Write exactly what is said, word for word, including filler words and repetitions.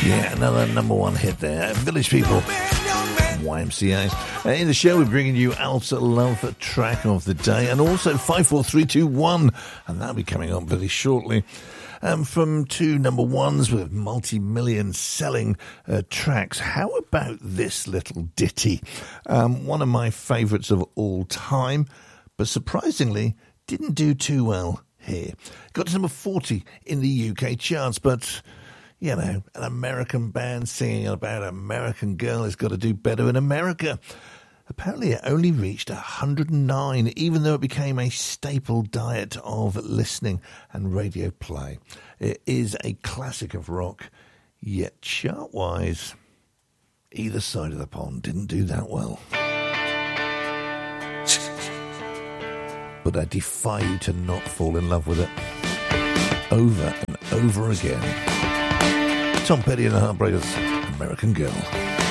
Yeah, another number one hit there. Village People, Y M C A. Uh, in the show, we're bringing you Al's Love track of the day, and also five four three two one, and that'll be coming on very shortly. Um, from two number ones with multi-million selling uh, tracks. How about this little ditty? Um, one of my favourites of all time, but surprisingly didn't do too well here. Got to number forty in the U K charts, but, you know, an American band singing about an American girl has got to do better in America. Apparently it only reached one hundred nine, even though it became a staple diet of listening and radio play. It is a classic of rock, yet chart-wise, either side of the pond didn't do that well. But I defy you to not fall in love with it. Over and over again. Tom Petty and the Heartbreakers, American Girl.